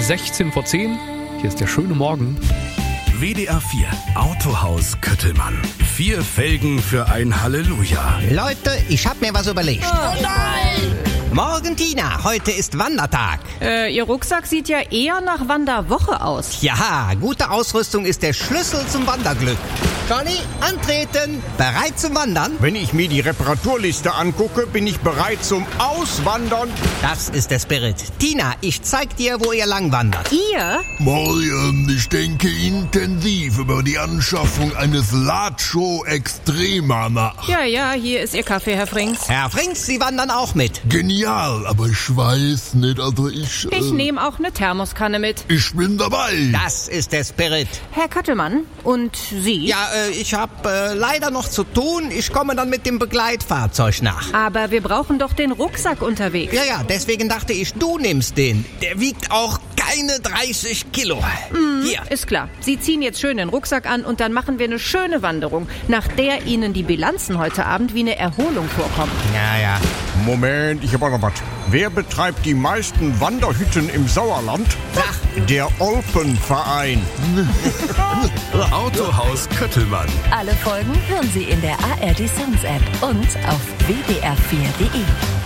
16 vor 10. Hier ist der schöne Morgen. WDR 4 Autohaus Köttelmann. 4 Felgen für ein Halleluja. Leute, ich hab mir was überlegt. Oh nein! Morgen, Tina, heute ist Wandertag. Ihr Rucksack sieht ja eher nach Wanderwoche aus. Ja, gute Ausrüstung ist der Schlüssel zum Wanderglück. Johnny, antreten. Bereit zum Wandern? Wenn ich mir die Reparaturliste angucke, bin ich bereit zum Auswandern. Das ist der Spirit. Tina, ich zeig dir, wo ihr lang wandert. Ihr? Morgen, ich denke intensiv über die Anschaffung eines Lacho Extrema nach. Ja, hier ist Ihr Kaffee, Herr Frings. Herr Frings, Sie wandern auch mit. Genial, aber ich weiß nicht, also Ich nehme auch eine Thermoskanne mit. ich bin dabei. Das ist der Spirit. Herr Köttelmann, und Sie? Ja, ich hab leider noch zu tun. Ich komme dann mit dem Begleitfahrzeug nach. Aber wir brauchen doch den Rucksack unterwegs. Ja, deswegen dachte ich, du nimmst den. Der wiegt auch keine 30 Kilo. Hier. Ist klar. Sie ziehen jetzt schön den Rucksack an und dann machen wir eine schöne Wanderung, nach der Ihnen die Bilanzen heute Abend wie eine Erholung vorkommen. Ja. Moment, ich habe noch was. Wer betreibt die meisten Wanderhütten im Sauerland? Sag. Der Olpenverein. Autohaus Köttelmann. Alle Folgen hören Sie in der ARD Sounds App und auf wdr4.de.